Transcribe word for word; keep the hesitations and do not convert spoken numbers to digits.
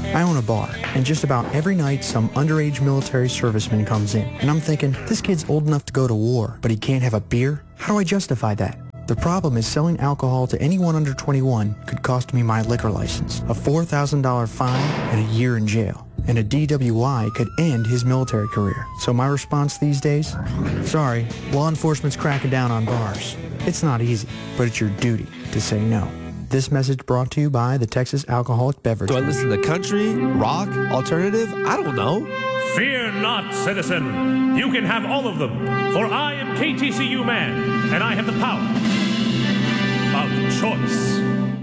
I own a bar, and just about every night some underage military serviceman comes in. And I'm thinking, this kid's old enough to go to war, but he can't have a beer? How do I justify that? The problem is selling alcohol to anyone under twenty-one could cost me my liquor license, a four thousand dollars fine, and a year in jail. And a D W I could end his military career. So my response these days? Sorry, law enforcement's cracking down on bars. It's not easy, but it's your duty to say no. This message brought to you by the Texas Alcoholic Beverage. Do I listen to country, rock, alternative? I don't know. Fear not, citizen. You can have all of them, for I am K T C U man, and I have the power of choice.